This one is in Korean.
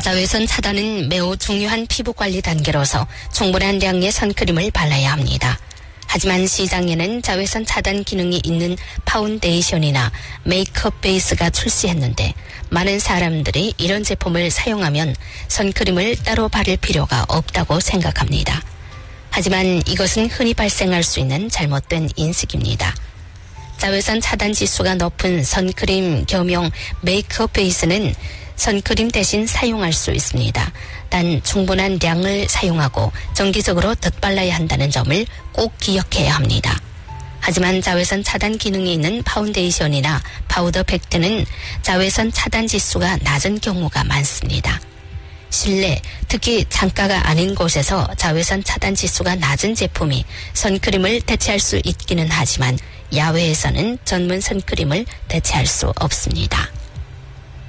자외선 차단은 매우 중요한 피부관리 단계로서 충분한 양의 선크림을 발라야 합니다. 하지만 시장에는 자외선 차단 기능이 있는 파운데이션이나 메이크업 베이스가 출시했는데 많은 사람들이 이런 제품을 사용하면 선크림을 따로 바를 필요가 없다고 생각합니다. 하지만 이것은 흔히 발생할 수 있는 잘못된 인식입니다. 자외선 차단 지수가 높은 선크림 겸용 메이크업 베이스는 선크림 대신 사용할 수 있습니다. 단 충분한 양을 사용하고 정기적으로 덧발라야 한다는 점을 꼭 기억해야 합니다. 하지만 자외선 차단 기능이 있는 파운데이션이나 파우더 팩트는 자외선 차단 지수가 낮은 경우가 많습니다. 실내, 특히 창가가 아닌 곳에서 자외선 차단 지수가 낮은 제품이 선크림을 대체할 수 있기는 하지만 야외에서는 전문 선크림을 대체할 수 없습니다.